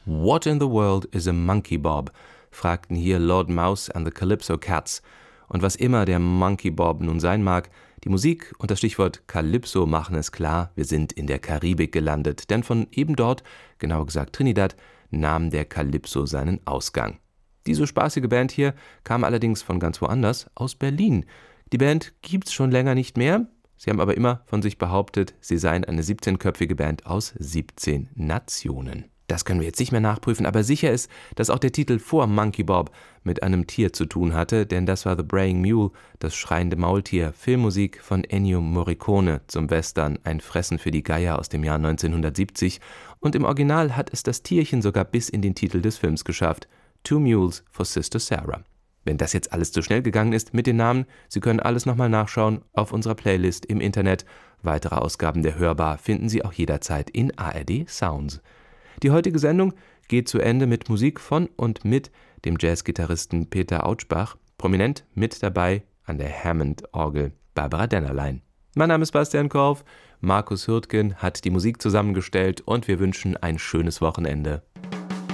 What in the world is a Monkey Bob? Fragten hier Lord Mouse and the Calypso Cats. Und was immer der Monkey Bob nun sein mag, die Musik und das Stichwort Calypso machen es klar, wir sind in der Karibik gelandet, denn von eben dort, genauer gesagt Trinidad, nahm der Calypso seinen Ausgang. Diese spaßige Band hier kam allerdings von ganz woanders, aus Berlin. Die Band gibt's schon länger nicht mehr, sie haben aber immer von sich behauptet, sie seien eine 17-köpfige Band aus 17 Nationen. Das können wir jetzt nicht mehr nachprüfen, aber sicher ist, dass auch der Titel vor Monkey Bob mit einem Tier zu tun hatte, denn das war The Braying Mule, das schreiende Maultier, Filmmusik von Ennio Morricone zum Western Ein Fressen für die Geier aus dem Jahr 1970, und im Original hat es das Tierchen sogar bis in den Titel des Films geschafft, Two Mules for Sister Sarah. Wenn das jetzt alles zu schnell gegangen ist mit den Namen, Sie können alles nochmal nachschauen auf unserer Playlist im Internet. Weitere Ausgaben der Hörbar finden Sie auch jederzeit in ARD Sounds. Die heutige Sendung geht zu Ende mit Musik von und mit dem Jazzgitarristen Peter Autschbach, prominent mit dabei an der Hammond-Orgel Barbara Dennerlein. Mein Name ist Bastian Korf, Markus Hürtgen hat die Musik zusammengestellt und wir wünschen ein schönes Wochenende.